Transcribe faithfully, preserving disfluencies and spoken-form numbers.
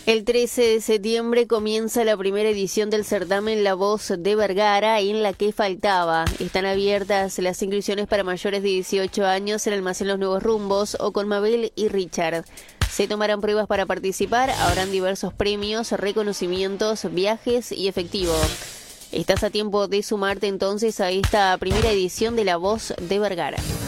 El trece de septiembre comienza la primera edición del certamen La Voz de Vergara, en la que faltaba. Están abiertas las inscripciones para mayores de dieciocho años en Almacén Los Nuevos Rumbos o con Mabel y Richard. Se tomarán pruebas para participar, habrán diversos premios, reconocimientos, viajes y efectivo. Estás a tiempo de sumarte entonces a esta primera edición de La Voz de Vergara.